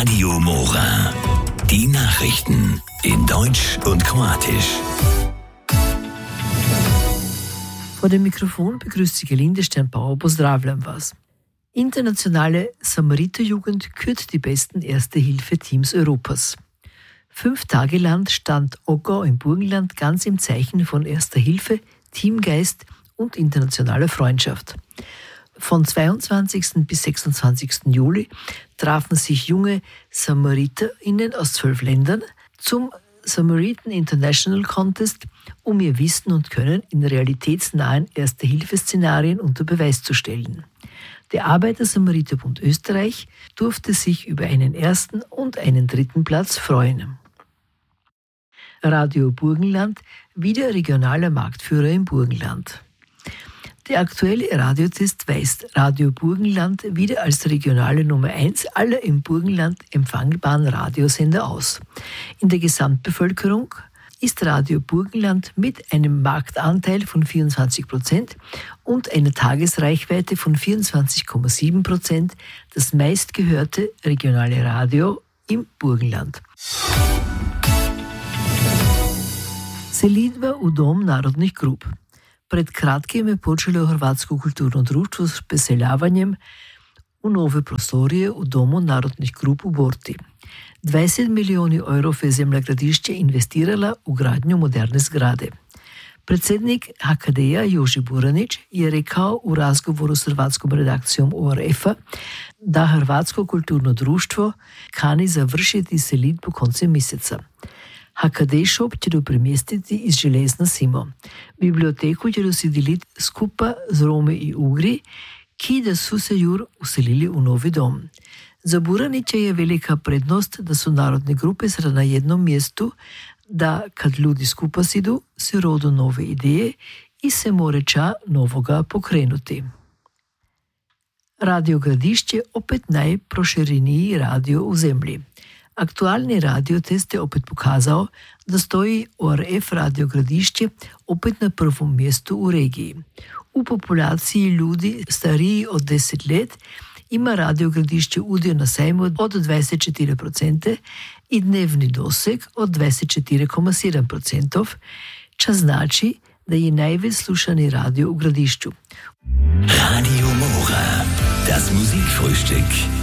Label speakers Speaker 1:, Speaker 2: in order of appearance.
Speaker 1: Radio Mora. Die Nachrichten in Deutsch und Kroatisch.
Speaker 2: Vor dem Mikrofon begrüßt Sie Gelinde Sternbauer, pozdravljam vas. Internationale Samariterjugend kürt die besten Erste-Hilfe-Teams Europas. 5 Tage lang stand Oggau im Burgenland ganz im Zeichen von Erster Hilfe, Teamgeist und internationaler Freundschaft. Von 22. bis 26. Juli trafen sich junge SamariterInnen aus 12 Ländern zum Samaritan International Contest, um ihr Wissen und Können in realitätsnahen Erste-Hilfe-Szenarien unter Beweis zu stellen. Der Arbeiter-Samariter-Bund Österreich durfte sich über einen ersten und einen dritten Platz freuen. Radio Burgenland, wieder regionaler Marktführer im Burgenland. Der aktuelle Radiotest weist Radio Burgenland wieder als regionale Nummer 1 aller im Burgenland empfangbaren Radiosender aus. In der Gesamtbevölkerung ist Radio Burgenland mit einem Marktanteil von 24% und einer Tagesreichweite von 24,7% das meistgehörte regionale Radio im Burgenland. Selidba u Dom narodnih grup. Pred kratkim je počelo hrvatsko kulturno društvo s preseljavanjem u nove prostorije u Domu narodnih grup u Borti. 20 milijoni evrov je Zemlja investirala u gradnju moderne zgrade. Predsjednik HKD-a Joži Buranić je rekao u razgovoru s hrvatskom redakcijom ORF-a da Hrvatsko kulturno društvo kani završiti selidbu koncem mjeseca. HKD shop će premjestiti iz Železna Simo. Biblioteku će dosidiliti skupa z Rome i Ugri, ki da su se jur uselili u novi dom. Za Buranića je velika prednost da su narodne grupe sada na jednom mjestu, da kad ljudi skupa sidu, se rodu nove ideje i se moreća novoga pokrenuti. Radio Gradišće opet najprošireniji radio u zemlji. Aktualni radiotest je opet pokazao da stoji ORF Radio Gradišće opet na prvom mjestu u regiji. U populaciji ljudi stariji od 10 let ima Radio Gradišće udio na sajmu od 24% i dnevni doseg od 24,7%, čo znači da je najveći slušani radio u Gradišću.
Speaker 1: Radio Mora, das Musikfrühstück.